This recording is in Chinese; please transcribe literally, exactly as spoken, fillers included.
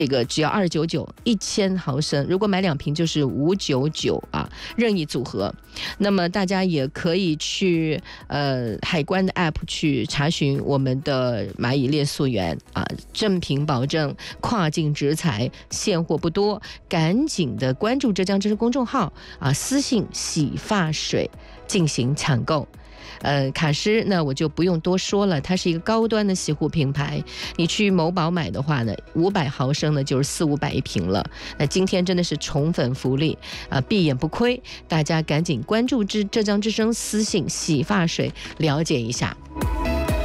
这个只要二九九一千毫升，如果买两瓶就是五九九啊，任意组合。那么大家也可以去呃海关的 app 去查询我们的蚂蚁猎溯源啊，正品保证，跨境直采，现货不多，赶紧的关注浙江之声公众号啊，私信洗发水进行抢购。呃，卡诗那我就不用多说了，它是一个高端的洗护品牌。你去某宝买的话呢，五百毫升呢就是四五百一瓶了。那今天真的是宠粉福利啊、呃，闭眼不亏，大家赶紧关注之浙江之声，私信洗发水了解一下。